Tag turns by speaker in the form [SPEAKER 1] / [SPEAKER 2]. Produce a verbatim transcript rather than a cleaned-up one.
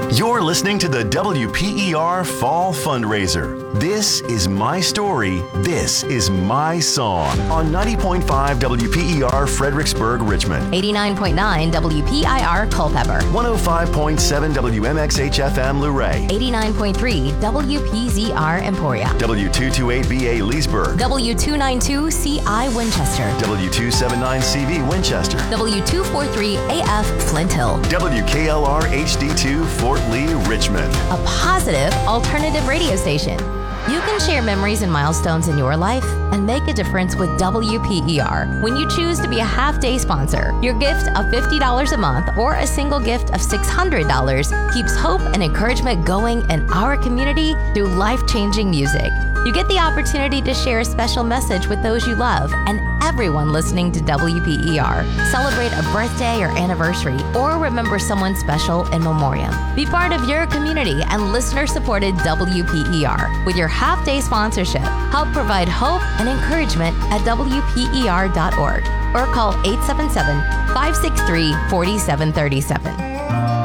[SPEAKER 1] You're listening to the W P E R Fall Fundraiser. This is my story. This is my song on ninety point five W P E R Fredericksburg, Richmond.
[SPEAKER 2] eighty-nine point nine W P I R Culpeper.
[SPEAKER 1] one oh five point seven W M X H F M Luray.
[SPEAKER 2] eighty-nine point three W P Z R Emporia.
[SPEAKER 1] W two twenty-eight B A Leesburg.
[SPEAKER 2] W two ninety-two C I Winchester.
[SPEAKER 1] W two seventy-nine C V Winchester.
[SPEAKER 2] W two forty-three A F Flint Hill.
[SPEAKER 1] W K L R H D two Fort Lee, Richmond.
[SPEAKER 2] A positive alternative radio station. You can share memories and milestones in your life and make a difference with W P E R when you choose to be a half-day sponsor. Your gift of fifty dollars a month or a single gift of six hundred dollars keeps hope and encouragement going in our community through life-changing music. You get the opportunity to share a special message with those you love and everyone listening to W P E R. Celebrate a birthday or anniversary or remember someone special in memoriam. Be part of your community and listener-supported W P E R with your half-day sponsorship. Help provide hope and encouragement at W P E R dot org or call eight seven seven, five six three, four seven three seven.